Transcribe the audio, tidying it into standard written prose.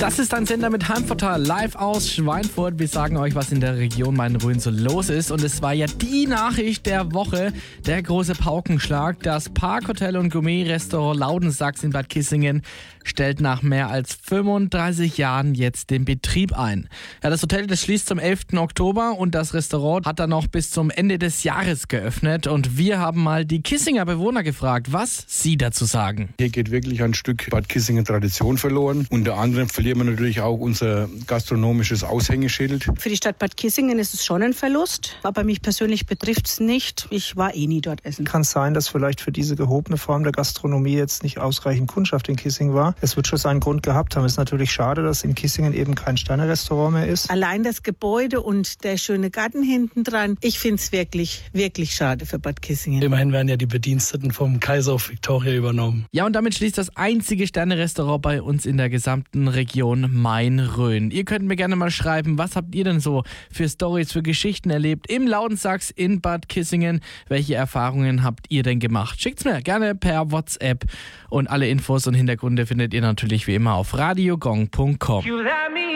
Das ist ein Sender mit Heimvorteil live aus Schweinfurt. Wir sagen euch, was in der Region Main-Rhön so los ist. Und es war ja die Nachricht der Woche, der große Paukenschlag. Das Parkhotel und Gourmet-Restaurant Laudensachs in Bad Kissingen stellt nach mehr als 35 Jahren jetzt den Betrieb ein. Ja, das Hotel, das schließt zum 11. Oktober und das Restaurant hat dann noch bis zum Ende des Jahres geöffnet. Und wir haben mal die Kissinger Bewohner gefragt, was sie dazu sagen. Hier geht wirklich ein Stück Bad Kissingen Tradition verloren. Unter anderem verlieren wir natürlich auch unser gastronomisches Aushängeschild. Für die Stadt Bad Kissingen ist es schon ein Verlust, aber mich persönlich betrifft es nicht. Ich war nie dort essen. Kann es sein, dass vielleicht für diese gehobene Form der Gastronomie jetzt nicht ausreichend Kundschaft in Kissingen war. Es wird schon seinen Grund gehabt haben. Es ist natürlich schade, dass in Kissingen eben kein Sterne-Restaurant mehr ist. Allein das Gebäude und der schöne Garten hinten dran, ich finde es wirklich, wirklich schade für Bad Kissingen. Immerhin werden ja die Bediensteten vom Kaiser auf Victoria übernommen. Ja, und damit schließt das einzige Sterne-Restaurant bei uns in der gesamten Region Main-Rhön. Ihr könnt mir gerne mal schreiben, was habt ihr denn so für Storys, für Geschichten erlebt im Laudensachs in Bad Kissingen? Welche Erfahrungen habt ihr denn gemacht? Schickt's mir gerne per WhatsApp und alle Infos und Hintergründe findet ihr natürlich wie immer auf radiogong.com.